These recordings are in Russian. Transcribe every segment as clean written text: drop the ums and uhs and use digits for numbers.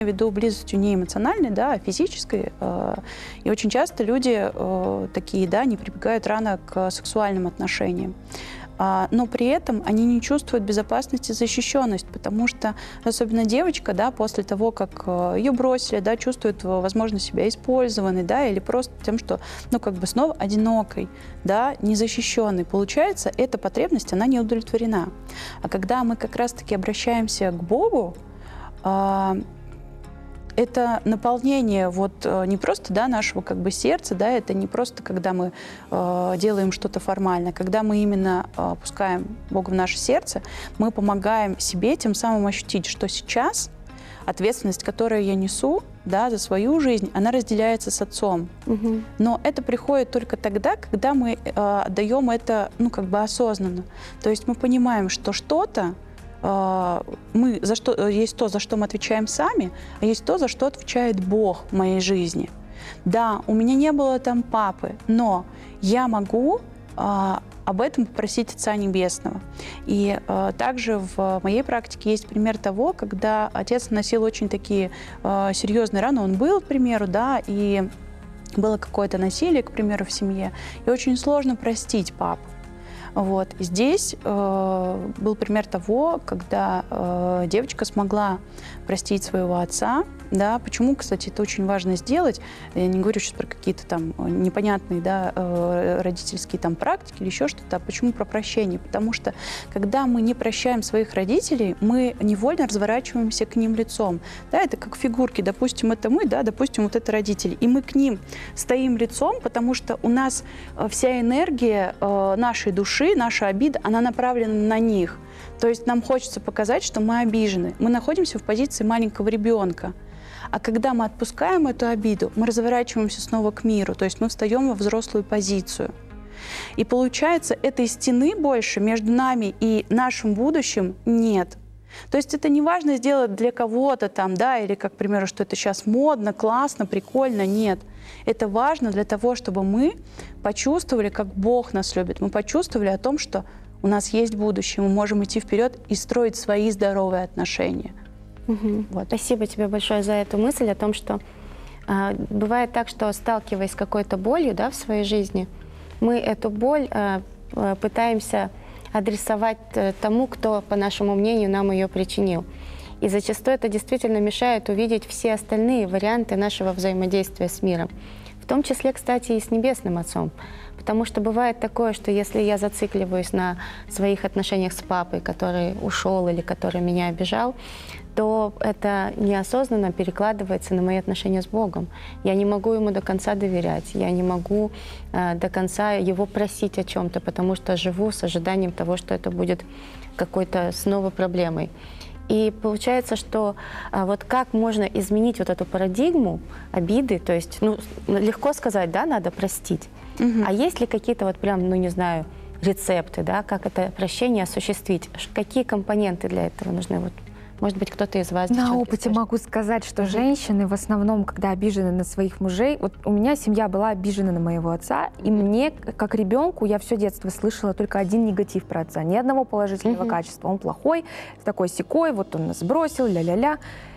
в виду близостью не эмоциональной, да, а физической. И очень часто люди такие, да, не прибегают рано к сексуальным отношениям. Но при этом они не чувствуют безопасности и защищенность, потому что, особенно девочка, да, после того, как ее бросили, да, чувствует, возможно, себя использованной, да, или просто тем, что, ну, как бы снова одинокой, да, незащищенной. Получается, эта потребность, она не удовлетворена. А когда мы как раз-таки обращаемся к Богу, это наполнение вот не просто, да, нашего как бы сердца, да, это не просто, когда мы делаем что-то формально, когда мы именно пускаем Бога в наше сердце, мы помогаем себе тем самым ощутить, что сейчас ответственность, которую я несу, да, за свою жизнь, она разделяется с Отцом. Угу. Но это приходит только тогда, когда мы отдаем это, ну, как бы осознанно. То есть мы понимаем, что что-то мы за что есть то, за что мы отвечаем сами, а есть то, за что отвечает Бог в моей жизни. Да, у меня не было там папы, но я могу об этом попросить Отца Небесного. И также в моей практике есть пример того, когда отец носил очень такие серьезные раны. Он был, к примеру, да, и было какое-то насилие, к примеру, в семье, и очень сложно простить папу. Вот. И здесь был пример того, когда девочка смогла простить своего отца. Да. Почему, кстати, это очень важно сделать? Я не говорю сейчас про какие-то там непонятные, да, родительские там практики или еще что-то. А почему про прощение? Потому что, когда мы не прощаем своих родителей, мы невольно разворачиваемся к ним лицом. Да, это как фигурки. Допустим, это мы, да, допустим, вот это родители. И мы к ним стоим лицом, потому что у нас вся энергия нашей души, наша обида, она направлена на них. То есть нам хочется показать, что мы обижены. Мы находимся в позиции маленького ребенка. А когда мы отпускаем эту обиду, мы разворачиваемся снова к миру, то есть мы встаем во взрослую позицию. И получается, этой стены больше между нами и нашим будущим нет. То есть это не важно сделать для кого-то там, да, или, как, к примеру, что это сейчас модно, классно, прикольно, нет. Это важно для того, чтобы мы почувствовали, как Бог нас любит. Мы почувствовали о том, что у нас есть будущее, мы можем идти вперед и строить свои здоровые отношения. Угу. Вот. Спасибо тебе большое за эту мысль о том, что бывает так, что, сталкиваясь с какой-то болью, да, в своей жизни, мы эту боль пытаемся адресовать тому, кто, по нашему мнению, нам ее причинил. И зачастую это действительно мешает увидеть все остальные варианты нашего взаимодействия с миром. В том числе, кстати, и с Небесным Отцом. Потому что бывает такое, что если я зацикливаюсь на своих отношениях с папой, который ушел или который меня обижал, то это неосознанно перекладывается на мои отношения с Богом. Я не могу ему до конца доверять, я не могу до конца его просить о чем-то, потому что живу с ожиданием того, что это будет какой-то снова проблемой. И получается, что вот как можно изменить вот эту парадигму обиды, то есть, ну, легко сказать, да, надо простить. Угу. А есть ли какие-то вот прям, ну, не знаю, рецепты, да, как это прощение осуществить? Какие компоненты для этого нужны? Вот, может быть, кто-то из вас... На опыте могу сказать, что женщины в основном, когда обижены на своих мужей... Вот у меня семья была обижена на моего отца, и мне, как ребенку, я все детство слышала только один негатив про отца. Ни одного положительного качества. Он плохой, такой-сякой, вот он нас бросил, ля-ля-ля.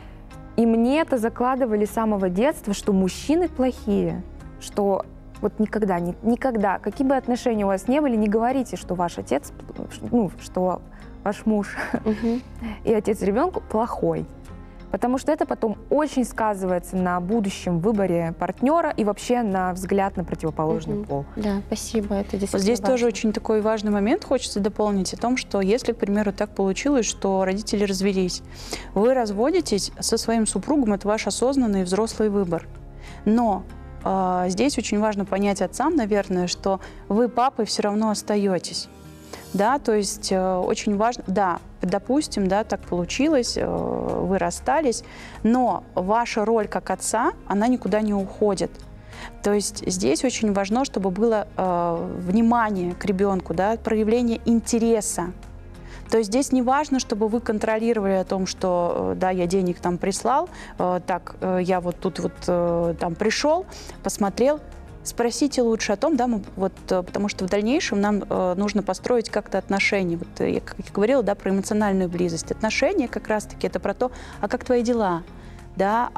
И мне это закладывали с самого детства, что мужчины плохие, что... Вот никогда, какие бы отношения у вас не были, не говорите, что ваш отец, ну, что ваш муж и отец ребенку плохой. Потому что это потом очень сказывается на будущем выборе партнера и вообще на взгляд на противоположный пол. Да, спасибо, это действительно Здесь важно. тоже очень такой важный момент хочется дополнить о том, что если, к примеру, так получилось, что родители развелись, вы разводитесь со своим супругом, это ваш осознанный взрослый выбор. Но здесь очень важно понять отцам, наверное, что вы папой все равно остаетесь. Да, то есть очень важно, да, допустим, да, так получилось, вы расстались, но ваша роль как отца, она никуда не уходит. То есть здесь очень важно, чтобы было внимание к ребенку, да, проявление интереса. То есть здесь не важно, чтобы вы контролировали о том, что да, я денег там прислал, так, я вот тут вот там пришел, посмотрел. Спросите лучше о том, да, вот, потому что в дальнейшем нам нужно построить как-то отношения. Вот я говорила, да, про эмоциональную близость. Отношения как раз-таки это про то, а как твои дела? да,